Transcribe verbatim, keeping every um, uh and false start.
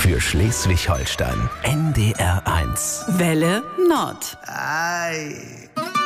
für Schleswig-Holstein. N D R eins. Welle Nord. Ei.